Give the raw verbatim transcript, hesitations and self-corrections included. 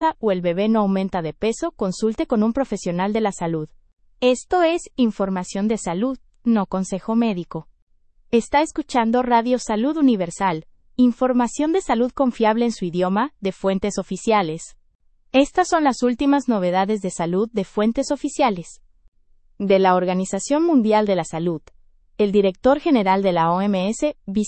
o el bebé no aumenta de peso, consulte con un profesional de la salud. Esto es información de salud, no consejo médico. Está escuchando Radio Salud Universal, información de salud confiable en su idioma, de fuentes oficiales. Estas son las últimas novedades de salud de fuentes oficiales. De la Organización Mundial de la Salud, el director general de la O M S,